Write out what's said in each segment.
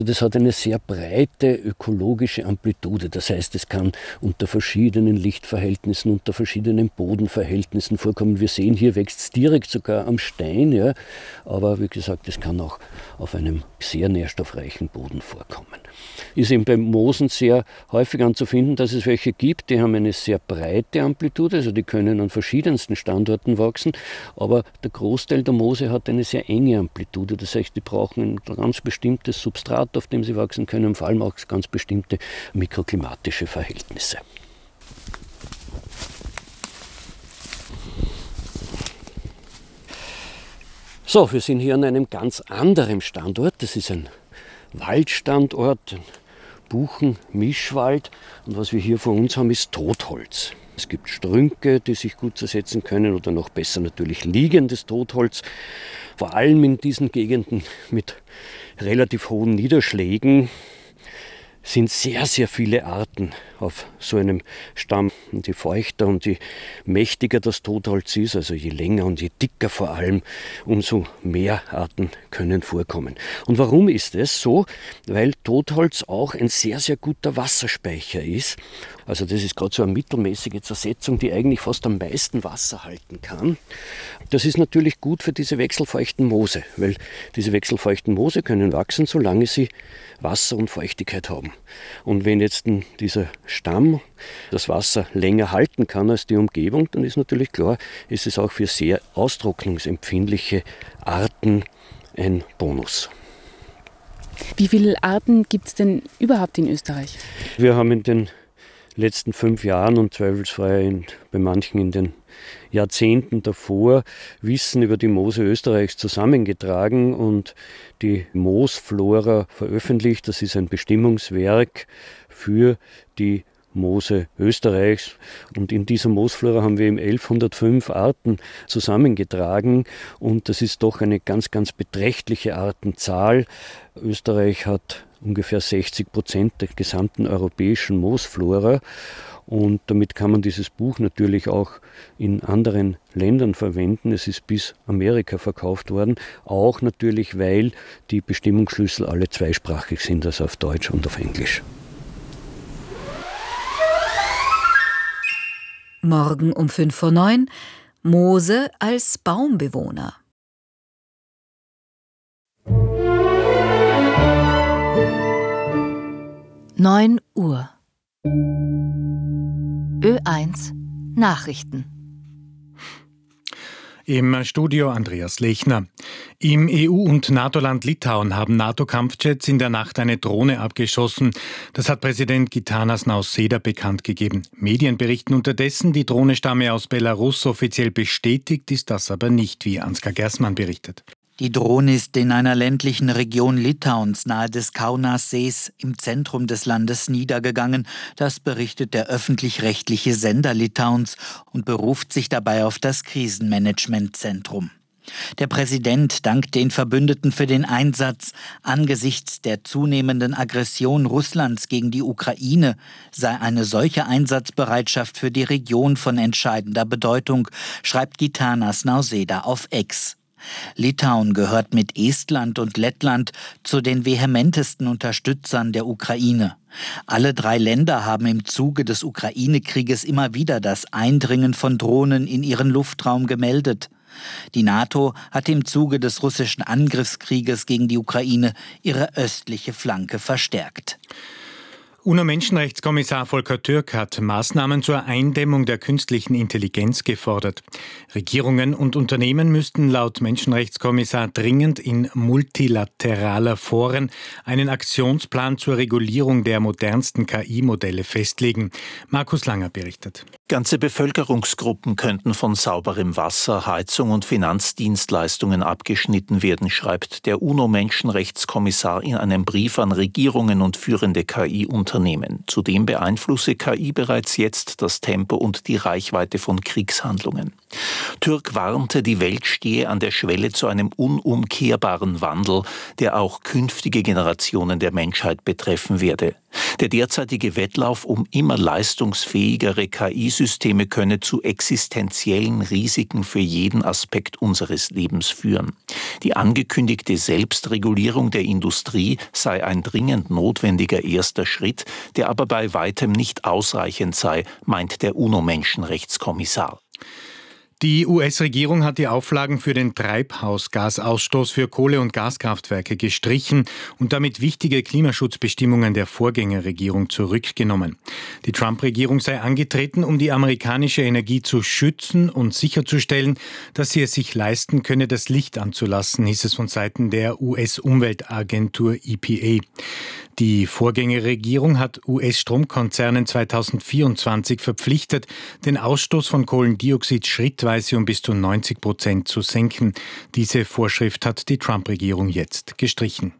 Das hat eine sehr breite ökologische Amplitude. Das heißt, es kann unter verschiedenen Lichtverhältnissen, unter verschiedenen Bodenverhältnissen vorkommen. Wir sehen, hier wächst es direkt sogar am Stein. Ja. Aber wie gesagt, es kann auch auf einem sehr nährstoffreichen Boden vorkommen. Ist eben bei Moosen sehr häufig anzufinden, dass es welche gibt, die haben eine sehr breite Amplitude, also die können an verschiedensten Standorten wachsen, aber der Großteil der Moose hat eine sehr enge Amplitude. Das heißt, die brauchen ein ganz bestimmtes Substrat, auf dem sie wachsen können, vor allem auch ganz bestimmte mikroklimatische Verhältnisse. So, wir sind hier an einem ganz anderen Standort. Das ist ein Waldstandort, ein Buchen-Mischwald. Und was wir hier vor uns haben, ist Totholz. Es gibt Strünke, die sich gut zersetzen können oder noch besser natürlich liegendes Totholz. Vor allem in diesen Gegenden mit relativ hohen Niederschlägen sind sehr, sehr viele Arten auf so einem Stamm. Und je feuchter und je mächtiger das Totholz ist, also je länger und je dicker vor allem, umso mehr Arten können vorkommen. Und warum ist es so? Weil Totholz auch ein sehr, sehr guter Wasserspeicher ist. Also das ist gerade so eine mittelmäßige Zersetzung, die eigentlich fast am meisten Wasser halten kann. Das ist natürlich gut für diese wechselfeuchten Moose, weil diese wechselfeuchten Moose können wachsen, solange sie Wasser und Feuchtigkeit haben. Und wenn jetzt dieser Stamm das Wasser länger halten kann als die Umgebung, dann ist natürlich klar, ist es auch für sehr austrocknungsempfindliche Arten ein Bonus. Wie viele Arten gibt es denn überhaupt in Österreich? Wir haben in den letzten 5 Jahren und zweifelsfrei bei manchen in den Jahrzehnten davor Wissen über die Moose Österreichs zusammengetragen und die Moosflora veröffentlicht. Das ist ein Bestimmungswerk für die Moose Österreichs. Und in dieser Moosflora haben wir eben 1105 Arten zusammengetragen. Und das ist doch eine ganz, ganz beträchtliche Artenzahl. Österreich hat ungefähr 60% der gesamten europäischen Moosflora. Und damit kann man dieses Buch natürlich auch in anderen Ländern verwenden. Es ist bis Amerika verkauft worden, auch natürlich, weil die Bestimmungsschlüssel alle zweisprachig sind, also auf Deutsch und auf Englisch. Morgen um 8:55 Moose als Baumbewohner. Neun Uhr. Ö1 Nachrichten. Im Studio Andreas Lechner. Im EU- und NATO-Land Litauen haben NATO-Kampfjets in der Nacht eine Drohne abgeschossen. Das hat Präsident Gitanas Nausėda bekannt gegeben. Medien berichten unterdessen, die Drohne stamme aus Belarus. Offiziell bestätigt ist das aber nicht, wie Ansgar Gersmann berichtet. Die Drohne ist in einer ländlichen Region Litauens nahe des Kaunassees im Zentrum des Landes niedergegangen. Das berichtet der öffentlich-rechtliche Sender Litauens und beruft sich dabei auf das Krisenmanagementzentrum. Der Präsident dankt den Verbündeten für den Einsatz. Angesichts der zunehmenden Aggression Russlands gegen die Ukraine sei eine solche Einsatzbereitschaft für die Region von entscheidender Bedeutung, schreibt Gitanas Nausėda auf X. Litauen gehört mit Estland und Lettland zu den vehementesten Unterstützern der Ukraine. Alle 3 Länder haben im Zuge des Ukraine-Krieges immer wieder das Eindringen von Drohnen in ihren Luftraum gemeldet. Die NATO hat im Zuge des russischen Angriffskrieges gegen die Ukraine ihre östliche Flanke verstärkt. UNO-Menschenrechtskommissar Volker Türk hat Maßnahmen zur Eindämmung der künstlichen Intelligenz gefordert. Regierungen und Unternehmen müssten laut Menschenrechtskommissar dringend in multilateraler Foren einen Aktionsplan zur Regulierung der modernsten KI-Modelle festlegen. Markus Langer berichtet. Ganze Bevölkerungsgruppen könnten von sauberem Wasser, Heizung und Finanzdienstleistungen abgeschnitten werden, schreibt der UNO-Menschenrechtskommissar in einem Brief an Regierungen und führende KI-Unternehmen. Zudem beeinflusse KI bereits jetzt das Tempo und die Reichweite von Kriegshandlungen. Türk warnte, die Welt stehe an der Schwelle zu einem unumkehrbaren Wandel, der auch künftige Generationen der Menschheit betreffen werde. Der derzeitige Wettlauf um immer leistungsfähigere KI-Systeme könne zu existenziellen Risiken für jeden Aspekt unseres Lebens führen. Die angekündigte Selbstregulierung der Industrie sei ein dringend notwendiger erster Schritt, der aber bei weitem nicht ausreichend sei, meint der UNO-Menschenrechtskommissar. Die US-Regierung hat die Auflagen für den Treibhausgasausstoß für Kohle- und Gaskraftwerke gestrichen und damit wichtige Klimaschutzbestimmungen der Vorgängerregierung zurückgenommen. Die Trump-Regierung sei angetreten, um die amerikanische Energie zu schützen und sicherzustellen, dass sie es sich leisten könne, das Licht anzulassen, hieß es von Seiten der US-Umweltagentur EPA. Die Vorgängerregierung hat US-Stromkonzernen 2024 verpflichtet, den Ausstoß von Kohlendioxid schrittweise um bis zu 90% zu senken. Diese Vorschrift hat die Trump-Regierung jetzt gestrichen.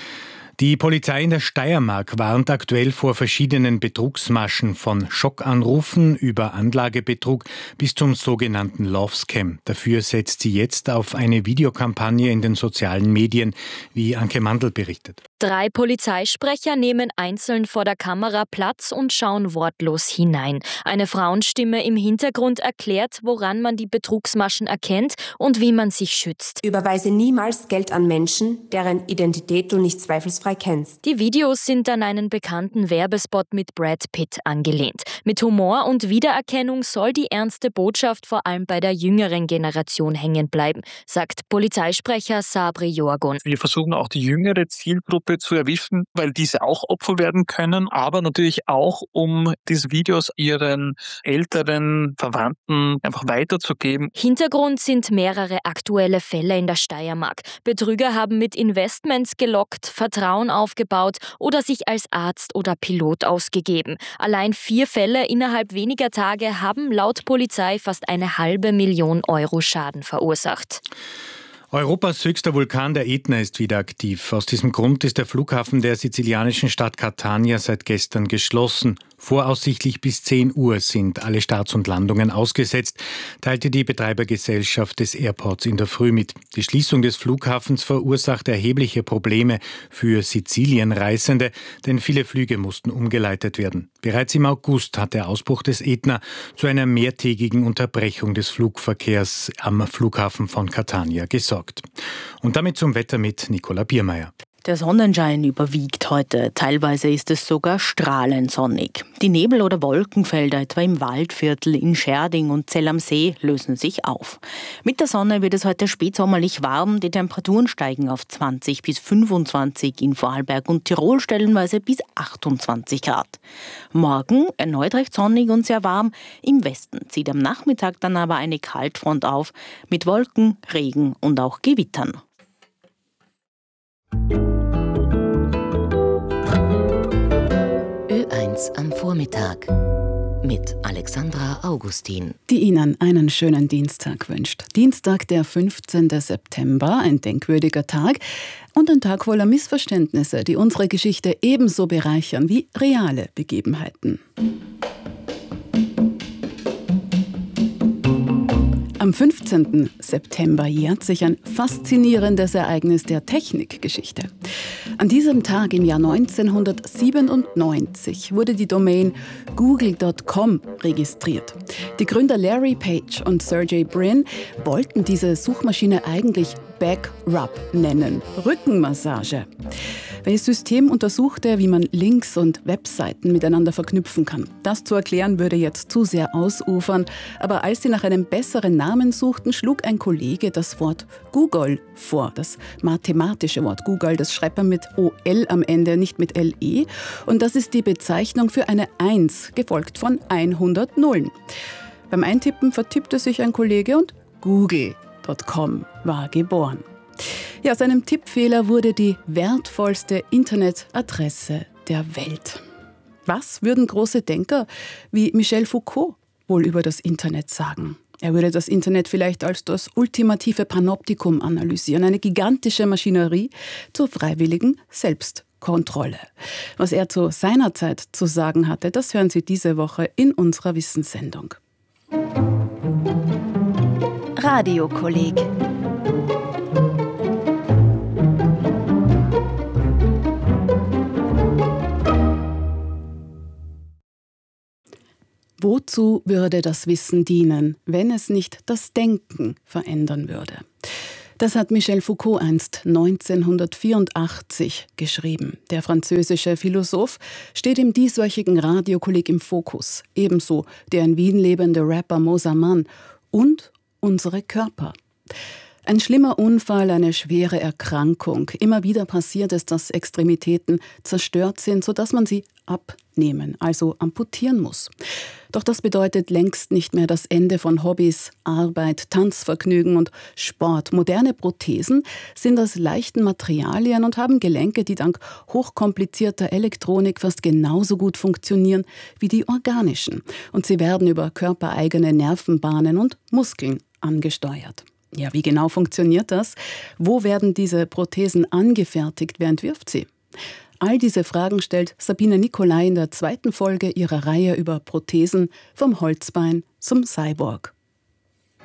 Die Polizei in der Steiermark warnt aktuell vor verschiedenen Betrugsmaschen, von Schockanrufen über Anlagebetrug bis zum sogenannten Love Scam. Dafür setzt sie jetzt auf eine Videokampagne in den sozialen Medien, wie Anke Mandl berichtet. 3 Polizeisprecher nehmen einzeln vor der Kamera Platz und schauen wortlos hinein. Eine Frauenstimme im Hintergrund erklärt, woran man die Betrugsmaschen erkennt und wie man sich schützt. Überweise niemals Geld an Menschen, deren Identität du nicht zweifelsfrei kennst. Die Videos sind an einen bekannten Werbespot mit Brad Pitt angelehnt. Mit Humor und Wiedererkennung soll die ernste Botschaft vor allem bei der jüngeren Generation hängen bleiben, sagt Polizeisprecher Sabri Jorgun. Wir versuchen auch die jüngere Zielgruppe zu erwischen, weil diese auch Opfer werden können, aber natürlich auch, um diese Videos ihren älteren Verwandten einfach weiterzugeben. Hintergrund sind mehrere aktuelle Fälle in der Steiermark. Betrüger haben mit Investments gelockt, Vertrauen aufgebaut oder sich als Arzt oder Pilot ausgegeben. Allein 4 Fälle innerhalb weniger Tage haben laut Polizei fast 500.000 Euro Schaden verursacht. Europas höchster Vulkan, der Ätna, ist wieder aktiv. Aus diesem Grund ist der Flughafen der sizilianischen Stadt Catania seit gestern geschlossen. Voraussichtlich bis 10 Uhr sind alle Starts und Landungen ausgesetzt, teilte die Betreibergesellschaft des Airports in der Früh mit. Die Schließung des Flughafens verursacht erhebliche Probleme für Sizilienreisende, denn viele Flüge mussten umgeleitet werden. Bereits im August hat der Ausbruch des Ätna zu einer mehrtägigen Unterbrechung des Flugverkehrs am Flughafen von Catania gesorgt. Und damit zum Wetter mit Nicola Biermeier. Der Sonnenschein überwiegt heute. Teilweise ist es sogar strahlend sonnig. Die Nebel- oder Wolkenfelder etwa im Waldviertel, in Scherding und Zell am See lösen sich auf. Mit der Sonne wird es heute spätsommerlich warm. Die Temperaturen steigen auf 20 bis 25, in Vorarlberg und Tirol stellenweise bis 28 Grad. Morgen erneut recht sonnig und sehr warm. Im Westen zieht am Nachmittag dann aber eine Kaltfront auf mit Wolken, Regen und auch Gewittern. Ö1 am Vormittag mit Alexandra Augustin. Die Ihnen einen schönen Dienstag wünscht. Dienstag, der 15. September, ein denkwürdiger Tag und ein Tag voller Missverständnisse, die unsere Geschichte ebenso bereichern wie reale Begebenheiten. Am 15. September jährt sich ein faszinierendes Ereignis der Technikgeschichte. An diesem Tag im Jahr 1997 wurde die Domain google.com registriert. Die Gründer Larry Page und Sergey Brin wollten diese Suchmaschine eigentlich Back-Rub nennen, Rückenmassage. Welches System untersuchte, wie man Links und Webseiten miteinander verknüpfen kann. Das zu erklären würde jetzt zu sehr ausufern, aber als sie nach einem besseren Namen suchten, schlug ein Kollege das Wort Google vor. Das mathematische Wort Google, das schreibt man mit OL am Ende, nicht mit LE. Und das ist die Bezeichnung für eine 1, gefolgt von 100 Nullen. Beim Eintippen vertippte sich ein Kollege und Google.com war geboren. Ja, aus einem Tippfehler wurde die wertvollste Internetadresse der Welt. Was würden große Denker wie Michel Foucault wohl über das Internet sagen? Er würde das Internet vielleicht als das ultimative Panoptikum analysieren, eine gigantische Maschinerie zur freiwilligen Selbstkontrolle. Was er zu seiner Zeit zu sagen hatte, das hören Sie diese Woche in unserer Wissenssendung. Radiokolleg. Wozu würde das Wissen dienen, wenn es nicht das Denken verändern würde? Das hat Michel Foucault einst 1984 geschrieben. Der französische Philosoph steht im dieswöchigen Radiokolleg im Fokus. Ebenso der in Wien lebende Rapper Mosa Mann und unsere Körper. Ein schlimmer Unfall, eine schwere Erkrankung. Immer wieder passiert es, dass Extremitäten zerstört sind, sodass man sie abnehmen, also amputieren muss. Doch das bedeutet längst nicht mehr das Ende von Hobbys, Arbeit, Tanzvergnügen und Sport. Moderne Prothesen sind aus leichten Materialien und haben Gelenke, die dank hochkomplizierter Elektronik fast genauso gut funktionieren wie die organischen. Und sie werden über körpereigene Nervenbahnen und Muskeln angesteuert. Ja, wie genau funktioniert das? Wo werden diese Prothesen angefertigt? Wer entwirft sie? All diese Fragen stellt Sabine Nicolai in der 2. Folge ihrer Reihe über Prothesen vom Holzbein zum Cyborg.